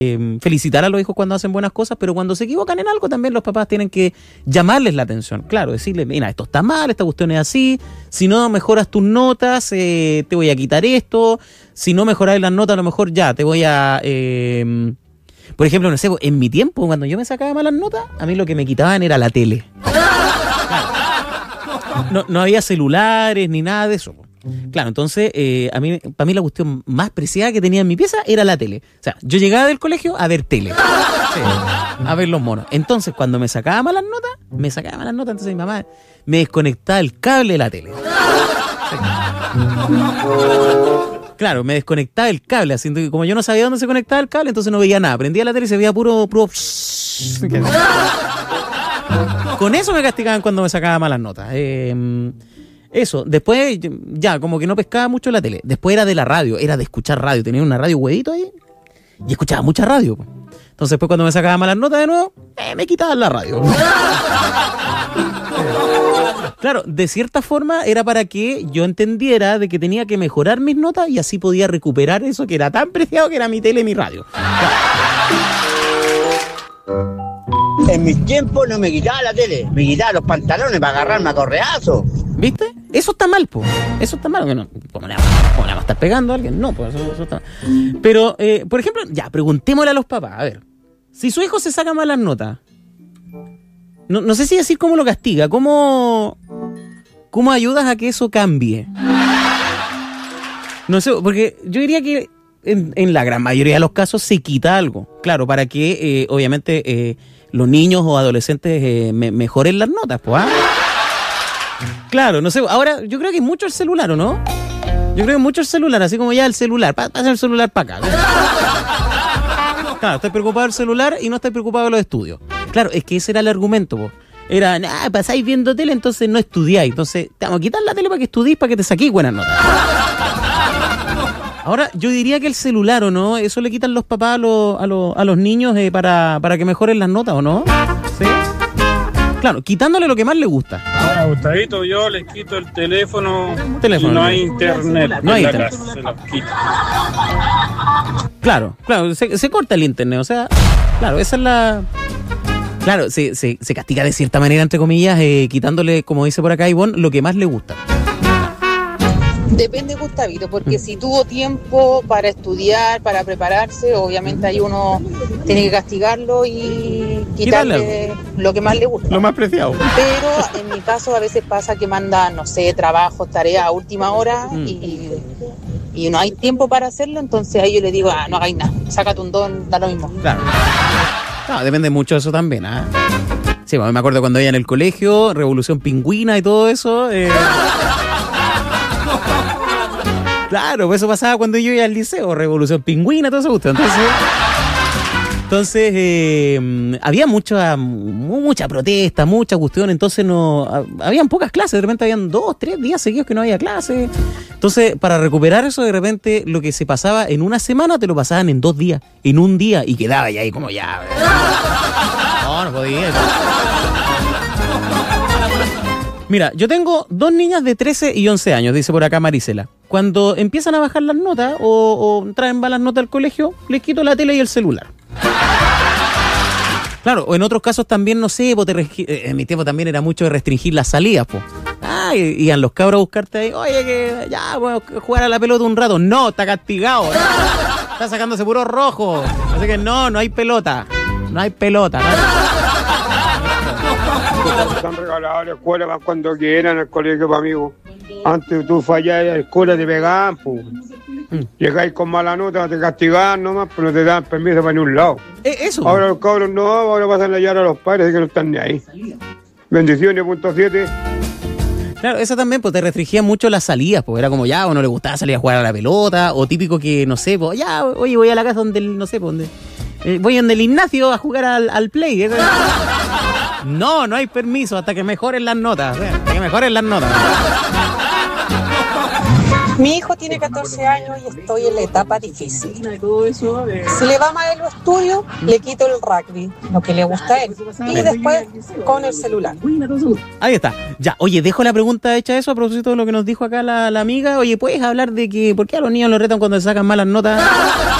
felicitar a los hijos cuando hacen buenas cosas, pero cuando se equivocan en algo también los papás tienen que llamarles la atención. Claro, decirles, mira, esto está mal, esta cuestión es así, si no mejoras tus notas, te voy a quitar esto, si no mejoras las notas, a lo mejor ya, te voy a... por ejemplo, no sé, en mi tiempo, cuando yo me sacaba malas notas, a mí lo que me quitaban era la tele. No había celulares ni nada de eso. Claro, entonces, para mí la cuestión más preciada que tenía en mi pieza era la tele. O sea, yo llegaba del colegio a ver tele. Sí, a ver los monos. Entonces, cuando me sacaba malas notas, entonces mi mamá me desconectaba el cable de la tele. Sí. Claro, me desconectaba el cable, haciendo que como yo no sabía dónde se conectaba el cable, entonces no veía nada. Prendía la tele y se veía puro... Con eso me castigaban cuando me sacaba malas notas. Eso, después ya como que no pescaba mucho la tele. Después era de la radio, era de escuchar radio. Tenía una radio huevito ahí y escuchaba mucha radio. Entonces después cuando me sacaba malas notas de nuevo, me quitaban la radio. Claro, de cierta forma era para que yo entendiera de que tenía que mejorar mis notas y así podía recuperar eso que era tan preciado que era mi tele y mi radio. En mis tiempos no me quitaba la tele, me quitaba los pantalones para agarrarme a correazo. ¿Viste? Eso está mal, po. Eso está mal. No, ¿cómo le vamos a estar pegando a alguien? No, pues eso está mal. Pero, por ejemplo, ya, preguntémosle a los papás. A ver, si su hijo se saca malas notas, no sé si decir cómo lo castiga, cómo ayudas a que eso cambie. No sé, porque yo diría que en la gran mayoría de los casos se quita algo. Claro, para que, obviamente, los niños o adolescentes mejoren las notas, pues, ¿ah? Claro, no sé, ahora yo creo que es mucho el celular, ¿o no? Yo creo que es mucho el celular, así como ya el celular, pasa el celular para acá. Claro, estoy preocupado del celular y no estoy preocupado de los estudios. Claro, es que ese era el argumento, po. Era, pasáis viendo tele, entonces no estudiáis. Entonces, te vamos a quitar la tele para que estudies, para que te saquéis buenas notas. Ahora, yo diría que el celular, ¿o no? Eso le quitan los papás a los niños para que mejoren las notas, ¿o no? ¿Sí? Claro, quitándole lo que más le gusta. A Gustavito yo les quito el teléfono y no hay internet. No hay internet. Casa, se los quito. Claro, se corta el internet, o sea, claro, esa es la... Claro, se castiga de cierta manera, entre comillas, quitándole, como dice por acá Ivonne, lo que más le gusta. Depende, Gustavito, porque si tuvo tiempo para estudiar, para prepararse, obviamente ahí uno tiene que castigarlo y quitarle lo que más le gusta. Lo más preciado. Pero en mi caso a veces pasa que mandan, no sé, trabajos, tareas a última hora y no hay tiempo para hacerlo, entonces ahí yo le digo, no hagáis nada, sácate un don, da lo mismo. Claro. No, depende mucho de eso también, ¿ah? Sí, bueno, me acuerdo cuando iba en el colegio, Revolución Pingüina y todo eso. Claro, pues eso pasaba cuando yo iba al liceo, Revolución Pingüina, todo eso gusto. Entonces había mucha protesta, mucha cuestión, entonces habían pocas clases, de repente habían 2, 3 días seguidos que no había clases. Entonces, para recuperar eso, de repente lo que se pasaba en una semana te lo pasaban en 2 días, en un día, y quedaba ya ahí como ya. No podía. Mira, yo tengo 2 niñas de 13 y 11 años, dice por acá Marisela. Cuando empiezan a bajar las notas o traen malas notas al colegio, les quito la tele y el celular. Claro, o en otros casos también, no sé, en mi tiempo también era mucho de restringir las salidas, po. Iban los cabros a buscarte ahí, oye, que ya, voy a jugar a la pelota un rato. No, está castigado, ¿no? Está sacándose puro rojo. Así que no hay pelota. No hay pelota, ¿no? Están regalados a la escuela, van cuando quieran al colegio, para amigos. Antes tú fallabas a la escuela, te pegaban, pues. Llegáis con mala nota, te castigaban nomás, pero no te dan permiso para ningún lado. Eso. Ahora los cabros no, ahora pasan a hallar a los padres, así que no están ni ahí. Bendiciones, .7. Claro, eso también, pues te restringía mucho las salidas, pues era como ya, o no le gustaba salir a jugar a la pelota, o típico que, no sé, pues ya, oye, voy a la casa donde, no sé, pues, voy donde el Ignacio a jugar al play. No hay permiso hasta que mejoren las notas, Mi hijo tiene 14 años y estoy en la etapa difícil. Si le va mal en los estudios, le quito el rugby, lo que le gusta a él. Y después con el celular. Ahí está. Ya, oye, dejo la pregunta hecha eso a propósito de lo que nos dijo acá la amiga. Oye, ¿puedes hablar de que por qué a los niños los retan cuando se sacan malas notas?